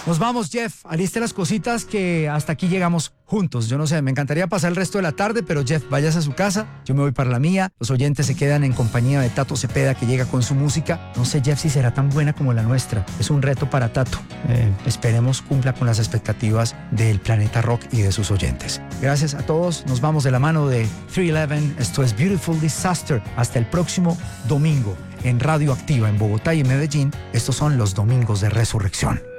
Nos vamos, Jeff. Aliste las cositas que hasta aquí llegamos juntos. Yo no sé, me encantaría pasar el resto de la tarde, pero Jeff, váyase a su casa. Yo me voy para la mía. Los oyentes se quedan en compañía de Tato Cepeda, que llega con su música. No sé, Jeff, si será tan buena como la nuestra. Es un reto para Tato. Esperemos cumpla con las expectativas del Planeta Rock y de sus oyentes. Gracias a todos. Nos vamos de la mano de 311. Esto es Beautiful Disaster. Hasta el próximo domingo en Radio Activa en Bogotá y en Medellín. Estos son los Domingos de Resurrección.